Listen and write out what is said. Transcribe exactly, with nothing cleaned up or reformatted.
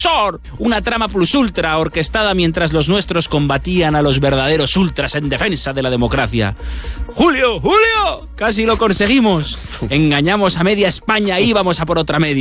Una trama plus ultra orquestada mientras los nuestros combatían a los verdaderos ultras en defensa de la democracia. ¡Julio! ¡Julio! Casi lo conseguimos. Engañamos a media España y íbamos a por otra media.